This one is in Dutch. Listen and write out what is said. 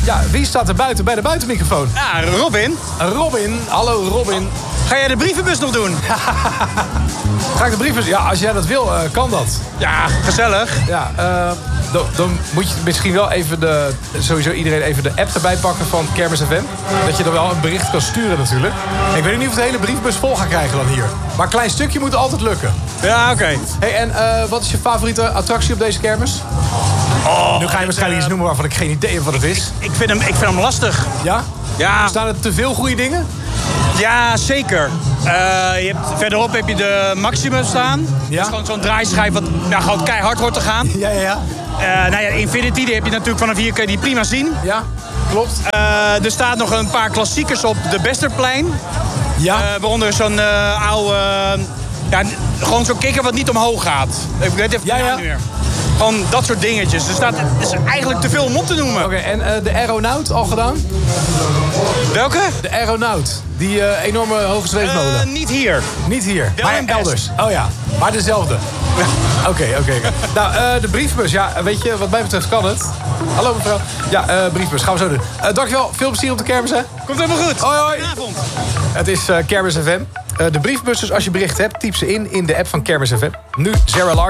Ja, wie staat er buiten bij de buitenmicrofoon? Ja, Robin. Robin, hallo Robin. Ga jij de brievenbus nog doen? Ga ik de brieven... Ja, als jij dat wil, kan dat. Ja, gezellig. Ja, dan moet je misschien wel even sowieso iedereen even de app erbij pakken van Kermis FM. Dat je er wel een bericht kan sturen natuurlijk. Ik weet niet of de hele brievenbus vol gaat krijgen dan hier. Maar een klein stukje moet altijd lukken. Ja, oké. Hey, en wat is je favoriete attractie op deze kermis? Nu ga je waarschijnlijk iets noemen waarvan ik geen idee heb wat het is. Ik vind hem lastig. Ja? Ja. Staan er te veel goede dingen? Ja, zeker. Verderop heb je de Maximum staan. Ja? Dat is gewoon zo'n draaischijf wat gewoon keihard hoort te gaan. Ja. Infinity, die heb je natuurlijk vanaf hier, kun je die prima zien. Ja, klopt. Er staat nog een paar klassiekers op de Besterplein. Ja. Waaronder zo'n oude... gewoon zo'n kikker wat niet omhoog gaat. Ik weet even de naam niet meer. Gewoon dat soort dingetjes. Het is eigenlijk te veel om op te noemen. Oké, en de Aeronaut al gedaan? Welke? De Aeronaut. Die enorme hoge zweefmolen. Niet hier. Niet hier, Wel maar in Best. elders. Oh ja, maar dezelfde. Oké. Nou, de briefbus. Ja, weet je, wat mij betreft kan het. Hallo mevrouw. Ja, briefbus. Gaan we zo doen. Dankjewel. Veel plezier op de kermis, hè? Komt helemaal goed. Hoi. Goedenavond. Het is Kermis FM. De briefbus, dus als je bericht hebt, typ ze in de app van Kermis FM. Nu Sarah Larsen.